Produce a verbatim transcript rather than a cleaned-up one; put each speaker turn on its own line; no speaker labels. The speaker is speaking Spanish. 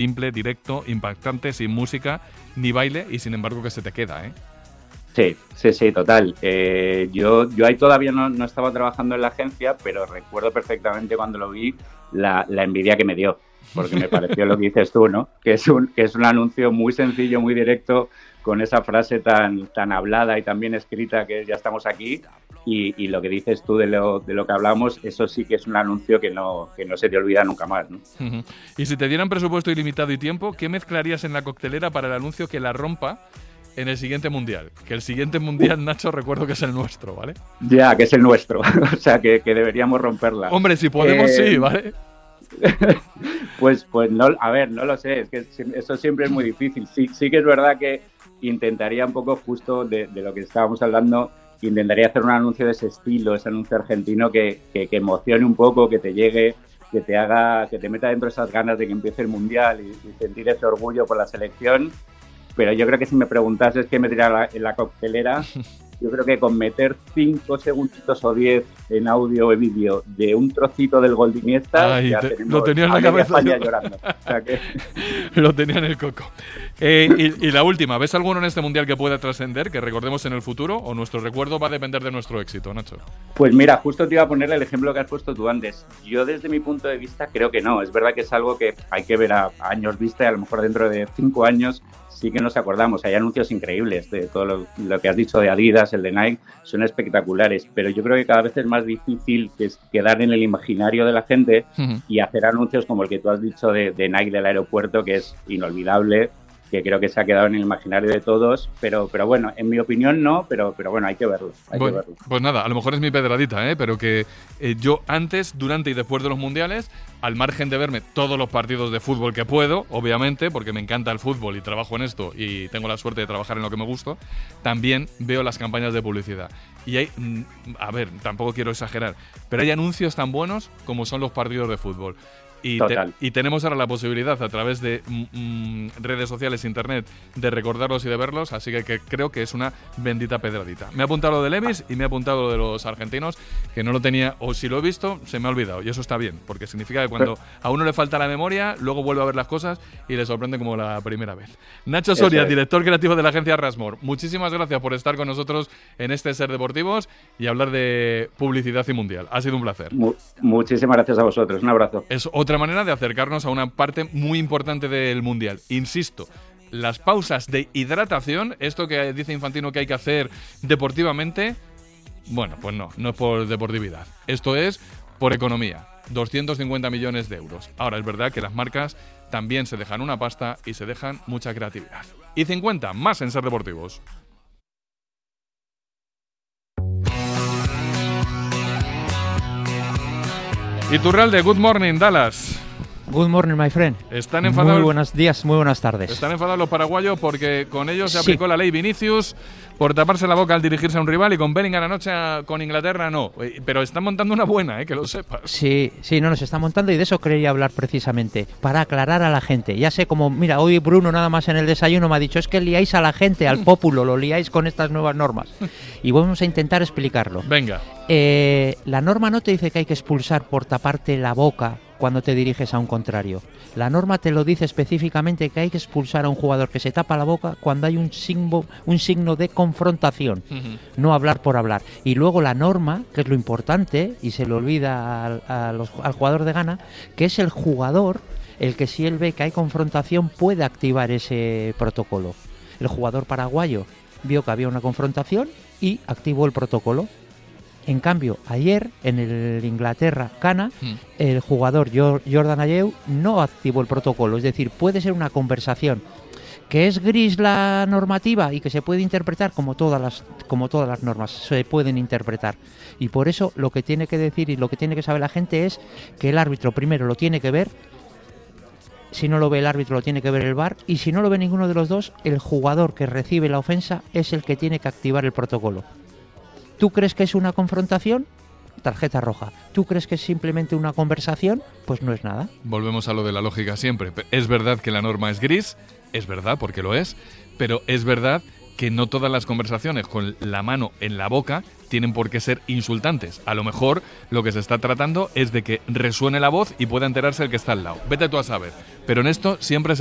simple, directo, impactante, sin música ni baile, y sin embargo que se te queda, ¿eh?
Sí, sí, sí, total. Eh, yo, yo ahí todavía no, no estaba trabajando en la agencia, pero recuerdo perfectamente cuando lo vi la, la envidia que me dio, porque me pareció lo que dices tú, ¿no? Que es un, que es un anuncio muy sencillo, muy directo, con esa frase tan, tan hablada y tan bien escrita que ya estamos aquí. Y, y lo que dices tú de lo, de lo que hablamos, eso sí que es un anuncio que no, que no se te olvida nunca más, ¿no?
Uh-huh. Y si te dieran presupuesto ilimitado y tiempo, ¿qué mezclarías en la coctelera para el anuncio que la rompa en el siguiente mundial? Que el siguiente mundial, Nacho, recuerdo que es el nuestro, ¿vale?
Ya, que es el nuestro. O sea, que, que deberíamos romperla.
Hombre, si podemos, eh... sí, ¿vale?
pues, pues no, a ver, no lo sé. Es que eso siempre es muy difícil. Sí, sí que es verdad que intentaría un poco justo de, de lo que estábamos hablando, intentaría hacer un anuncio de ese estilo, ese anuncio argentino que, que, que emocione un poco, que te llegue, que te haga, que te meta dentro esas ganas de que empiece el mundial y, y sentir ese orgullo por la selección. Pero yo creo que si me preguntases qué me tiraría en la coctelera, yo creo que con meter cinco segunditos o diez en audio o vídeo de un trocito del gol de Iniesta,
Ay,
ya
te,
tenemos
lo tenía en
a
la cabeza
España llorando. O sea que...
lo tenía en el coco. Eh, y, y la última, ¿ves alguno en este mundial que pueda trascender, que recordemos en el futuro, o nuestro recuerdo va a depender de nuestro éxito, Nacho?
Pues mira, justo te iba a poner el ejemplo que has puesto tú antes. Yo desde mi punto de vista creo que no. Es verdad que es algo que hay que ver a años vista y a lo mejor dentro de cinco años sí que nos acordamos. Hay anuncios increíbles de todo lo, lo que has dicho de Adidas, el de Nike, son espectaculares, pero yo creo que cada vez es más difícil que es quedar en el imaginario de la gente uh-huh. y hacer anuncios como el que tú has dicho de, de Nike del aeropuerto, que es inolvidable, que creo que se ha quedado en el imaginario de todos, pero pero bueno, en mi opinión no, pero pero bueno, hay que verlo. Hay
bueno,
que verlo.
Pues nada, a lo mejor es mi pedradita, ¿eh? Pero que eh, yo antes, durante y después de los mundiales, al margen de verme todos los partidos de fútbol que puedo, obviamente, porque me encanta el fútbol y trabajo en esto y tengo la suerte de trabajar en lo que me gusta, también veo las campañas de publicidad. Y hay, a ver, tampoco quiero exagerar, pero hay anuncios tan buenos como son los partidos de fútbol. Y, te, y tenemos ahora la posibilidad a través de mm, redes sociales, internet, de recordarlos y de verlos, así que, que creo que es una bendita pedradita. Me ha apuntado lo de Levis y me ha apuntado lo de los argentinos, que no lo tenía, o si lo he visto, se me ha olvidado, y eso está bien, porque significa que cuando a uno le falta la memoria, luego vuelve a ver las cosas y le sorprende como la primera vez. Nacho Soria, director creativo de la agencia Rasmor, muchísimas gracias por estar con nosotros en este Ser Deportivos y hablar de publicidad y mundial. Ha sido un placer.
Mu- muchísimas gracias a vosotros, un abrazo.
Es otra manera de acercarnos a una parte muy importante del mundial. Insisto, las pausas de hidratación, esto que dice Infantino que hay que hacer deportivamente, bueno, pues no, no es por deportividad. Esto es por economía. doscientos cincuenta millones de euros. Ahora, es verdad que las marcas también se dejan una pasta y se dejan mucha creatividad. Y cincuenta más en Ser Deportivos. Iturralde, good morning, Dallas.
Good morning, my friend.
Están enfadados.
Muy buenos días, muy buenas tardes.
Están enfadados los paraguayos porque con ellos se
sí.
aplicó la ley Vinicius por taparse la boca al dirigirse a un rival, y con Bellingham anoche con Inglaterra no. Pero están montando una buena, eh, que lo sepas.
Sí, sí, no, nos está montando, y de eso quería hablar precisamente, para aclarar a la gente. Ya sé cómo, mira, hoy Bruno nada más en el desayuno me ha dicho, es que liáis a la gente, al pópulo, lo liáis con estas nuevas normas. Y vamos a intentar explicarlo.
Venga.
Eh, la norma no te dice que hay que expulsar por taparte la boca cuando te diriges a un contrario. La norma te lo dice específicamente, que hay que expulsar a un jugador que se tapa la boca cuando hay un signo, un signo de confrontación, uh-huh. no hablar por hablar. Y luego la norma, que es lo importante, y se le olvida al, a los, al jugador de Ghana, que es el jugador el que, si él ve que hay confrontación, puede activar ese protocolo. El jugador paraguayo vio que había una confrontación y activó el protocolo. En cambio, ayer, en el Inglaterra-Ghana, mm. el jugador Jordan Ayew no activó el protocolo. Es decir, puede ser una conversación que es gris la normativa y que se puede interpretar como todas las, como todas las normas, se pueden interpretar. Y por eso lo que tiene que decir y lo que tiene que saber la gente es que el árbitro primero lo tiene que ver. Si no lo ve el árbitro, lo tiene que ver el V A R, y si no lo ve ninguno de los dos, el jugador que recibe la ofensa es el que tiene que activar el protocolo. ¿Tú crees que es una confrontación? Tarjeta roja. ¿Tú crees que es simplemente una conversación? Pues no es nada.
Volvemos a lo de la lógica siempre. Es verdad que la norma es gris, es verdad, porque lo es, pero es verdad que no todas las conversaciones con la mano en la boca tienen por qué ser insultantes. A lo mejor lo que se está tratando es de que resuene la voz y pueda enterarse el que está al lado. Vete tú a saber. Pero en esto siempre se